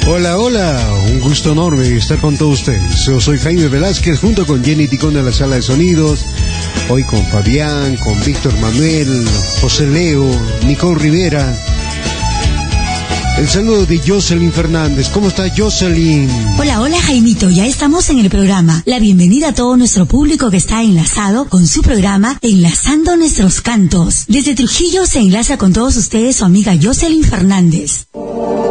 Hola, hola, un gusto enorme estar con todos ustedes. Yo soy Jaime Velázquez junto con Jenny Ticón en la sala de sonidos. Hoy con Fabián, con Víctor Manuel, José Leo, Nicole Rivera. El saludo de Jocelyn Fernández. ¿Cómo está Jocelyn? Hola, hola Jaimito, ya estamos en el programa. La bienvenida a todo nuestro público que está enlazado con su programa Enlazando Nuestros Cantos. Desde Trujillo se enlaza con todos ustedes su amiga Jocelyn Fernández.